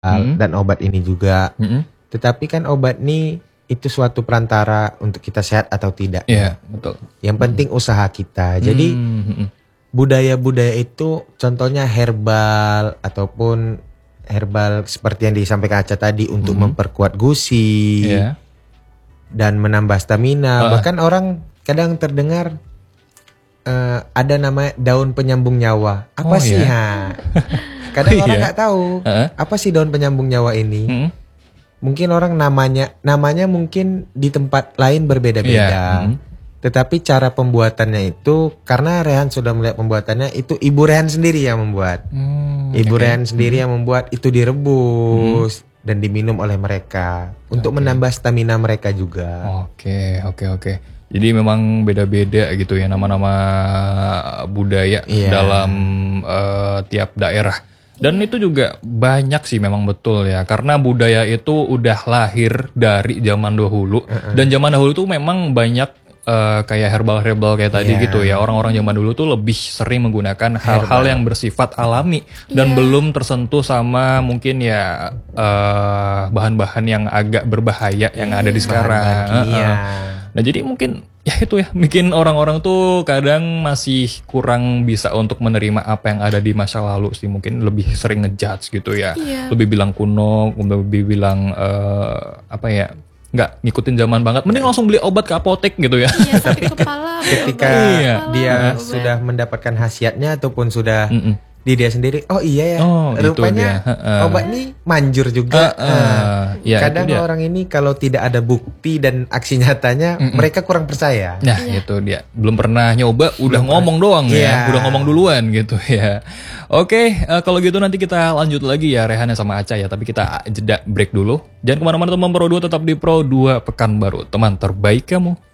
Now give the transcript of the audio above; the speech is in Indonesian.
dan obat ini juga. Tetapi kan obat ini itu suatu perantara untuk kita sehat atau tidak. Iya, betul. Yang penting usaha kita. Jadi budaya-budaya itu contohnya herbal ataupun herbal seperti yang disampaikan Aca tadi untuk memperkuat gusi dan menambah stamina. Bahkan orang kadang terdengar ada nama daun penyambung nyawa. Apa sih? Kadang orang nggak tahu apa sih daun penyambung nyawa ini. Mungkin orang namanya mungkin di tempat lain berbeda-beda. Tetapi cara pembuatannya itu karena Rehan sudah melihat pembuatannya itu Ibu Rehan sendiri yang membuat. Ibu Rehan sendiri yang membuat itu direbus dan diminum oleh mereka untuk menambah stamina mereka juga. Oke. Jadi memang beda-beda gitu ya nama-nama budaya dalam tiap daerah. Dan itu juga banyak sih memang betul ya. Karena budaya itu udah lahir dari zaman dahulu. Dan zaman dahulu tuh memang banyak kayak herbal-herbal kayak tadi gitu ya. Orang-orang zaman dulu tuh lebih sering menggunakan hal-hal yang bersifat alami. Dan belum tersentuh sama mungkin ya bahan-bahan yang agak berbahaya yang ada di sekarang. Nah jadi mungkin ya itu ya, bikin orang-orang tuh kadang masih kurang bisa untuk menerima apa yang ada di masa lalu sih. Mungkin lebih sering ngejudge gitu ya. Lebih bilang kuno, lebih bilang nggak ngikutin zaman banget. Mending langsung beli obat ke apotek gitu ya. Sakit kepala. Ketika dia sudah mendapatkan khasiatnya ataupun sudah di dia sendiri, oh iya ya, rupanya obat ini manjur juga. Kadang orang ini kalau tidak ada bukti dan aksi nyatanya, mereka kurang percaya. Nah itu dia, belum pernah nyoba, udah ngomong doang ya, udah ngomong duluan gitu ya. Oke, kalau gitu nanti kita lanjut lagi ya Rehan sama Aca ya, tapi kita jeda break dulu. Jangan kemana-mana teman Pro 2, tetap di Pro 2 Pekanbaru, teman terbaik kamu.